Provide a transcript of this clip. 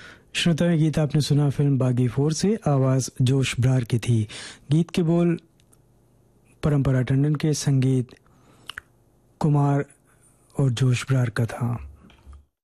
श्रोता में गीत आपने सुना फिल्म बागी 4 से, आवाज़ जोश ब्रार की थी। गीत के बोल परंपरा टंडन के, संगीत कुमार और जोश ब्रार का था।